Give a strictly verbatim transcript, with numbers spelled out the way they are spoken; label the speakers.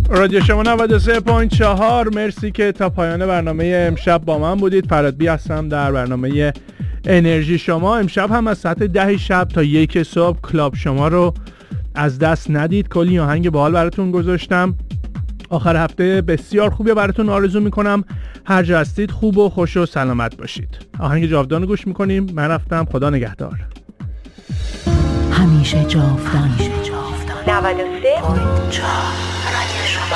Speaker 1: رادیو شما نود و سه ممیز چهار. مرسی که تا پایان برنامه امشب با من بودید. فرادبی هستم در برنامه انرژی شما. امشب هم از ساعت ده شب تا یک صبح کلاب شما رو از دست ندید. کلی آهنگ باحال براتون گذاشتم. آخر هفته بسیار خوبی براتون آرزو میکنم. هر جا هستید خوب و خوش و سلامت باشید. آهنگ جاودان رو گوش میکنیم. من رفتم. خدا نگهدار.
Speaker 2: همیشه جاودان. نود و سه ممیز چهار.